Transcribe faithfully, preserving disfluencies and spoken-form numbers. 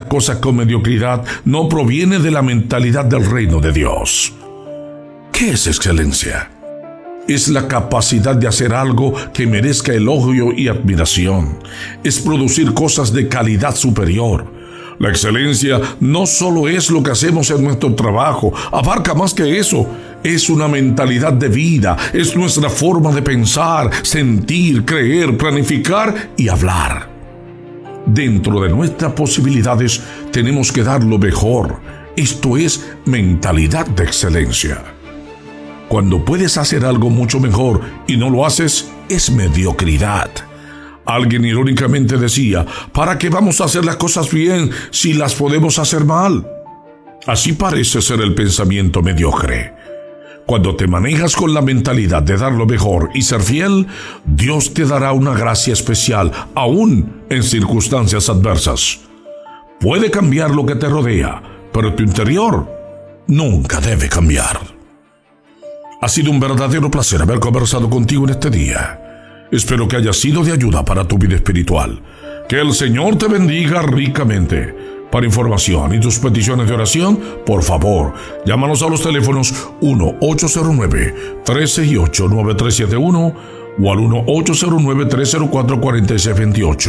cosas con mediocridad no proviene de la mentalidad del reino de Dios. ¿Qué es excelencia? Es la capacidad de hacer algo que merezca elogio y admiración. Es producir cosas de calidad superior. La excelencia no solo es lo que hacemos en nuestro trabajo, abarca más que eso. Es una mentalidad de vida, es nuestra forma de pensar, sentir, creer, planificar y hablar. Dentro de nuestras posibilidades tenemos que dar lo mejor. Esto es mentalidad de excelencia. Cuando puedes hacer algo mucho mejor y no lo haces, es mediocridad. Alguien irónicamente decía, ¿para qué vamos a hacer las cosas bien si las podemos hacer mal? Así parece ser el pensamiento mediocre. Cuando te manejas con la mentalidad de dar lo mejor y ser fiel, Dios te dará una gracia especial, aún en circunstancias adversas. Puede cambiar lo que te rodea, pero tu interior nunca debe cambiar. Ha sido un verdadero placer haber conversado contigo en este día. Espero que haya sido de ayuda para tu vida espiritual. Que el Señor te bendiga ricamente. Para información y tus peticiones de oración, por favor, llámanos a los teléfonos uno ocho cero nueve, tres seis ocho, nueve tres siete uno o al uno ocho cero nueve, tres cero cuatro, cuatro seis dos ocho.